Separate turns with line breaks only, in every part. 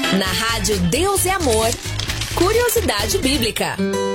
Na rádio Deus é Amor, Curiosidade Bíblica.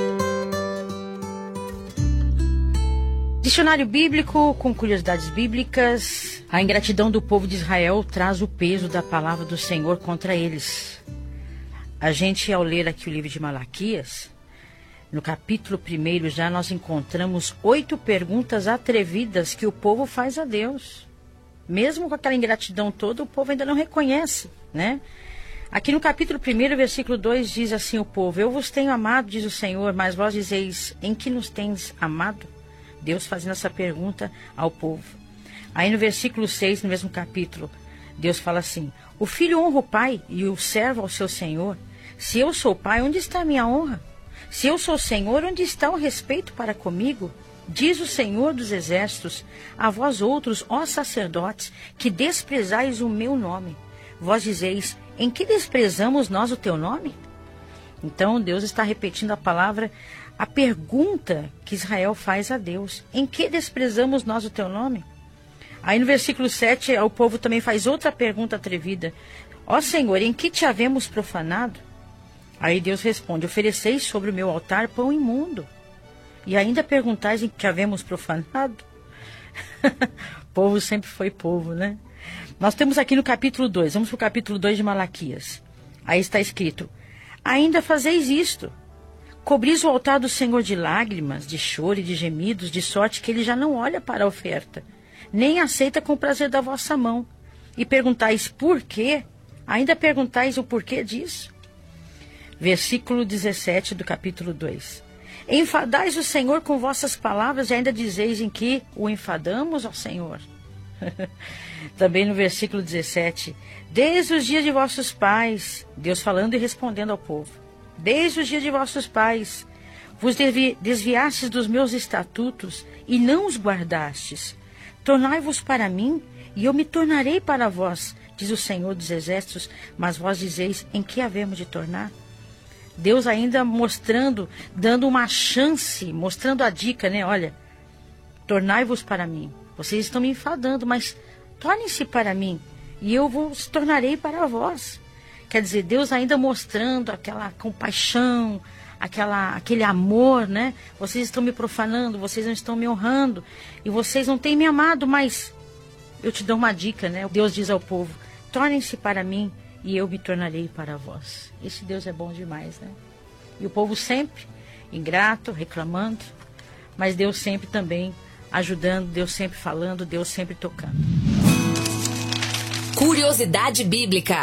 Dicionário bíblico com curiosidades bíblicas. A ingratidão do povo de Israel traz o peso da palavra do Senhor contra eles. A gente, ao ler aqui o livro de Malaquias, no capítulo 1 já nós encontramos 8 perguntas atrevidas que o povo faz a Deus. Mesmo com aquela ingratidão toda, o povo ainda não reconhece, né? Aqui no capítulo 1, versículo 2, diz assim o povo: eu vos tenho amado, diz o Senhor, mas vós dizeis, em que nos tens amado? Deus fazendo essa pergunta ao povo. Aí no versículo 6, no mesmo capítulo, Deus fala assim: o filho honra o pai e o servo ao seu senhor. Se eu sou pai, onde está a minha honra? Se eu sou senhor, onde está o respeito para comigo? Diz o Senhor dos exércitos: a vós outros, ó sacerdotes, que desprezais o meu nome. Vós dizeis: em que desprezamos nós o teu nome? Então Deus está repetindo a pergunta que Israel faz a Deus: em que desprezamos nós o teu nome? Aí no versículo 7, o povo também faz outra pergunta atrevida: ó Senhor, em que te havemos profanado? Aí Deus responde: ofereceis sobre o meu altar pão imundo, e ainda perguntais em que havemos profanado? Povo sempre foi povo, né? Nós temos aqui no capítulo 2, vamos para o capítulo 2 de Malaquias. Aí está escrito: ainda fazeis isto: cobris o altar do Senhor de lágrimas, de choro e de gemidos, de sorte que ele já não olha para a oferta, nem aceita com prazer da vossa mão. E perguntais por quê? Ainda perguntais o porquê disso? Versículo 17 do capítulo 2. Enfadais o Senhor com vossas palavras e ainda dizeis: em que o enfadamos, ó Senhor? Também no versículo 17: desde os dias de vossos pais, Deus falando e respondendo ao povo, desde os dias de vossos pais, vos desviastes dos meus estatutos e não os guardastes. Tornai-vos para mim, e eu me tornarei para vós, diz o Senhor dos exércitos, mas vós dizeis: em que havemos de tornar? Deus ainda mostrando, dando uma chance, mostrando a dica, né? Olha, tornai-vos para mim. Vocês estão me enfadando, mas tornem-se para mim, e eu vos tornarei para vós. Quer dizer, Deus ainda mostrando aquela compaixão, aquele amor, né? Vocês estão me profanando, vocês não estão me honrando, e vocês não têm me amado, mas eu te dou uma dica, né? Deus diz ao povo: tornem-se para mim, e eu me tornarei para vós. Esse Deus é bom demais, né? E o povo sempre ingrato, reclamando, mas Deus sempre também ajudando, Deus sempre falando, Deus sempre tocando.
Curiosidade Bíblica.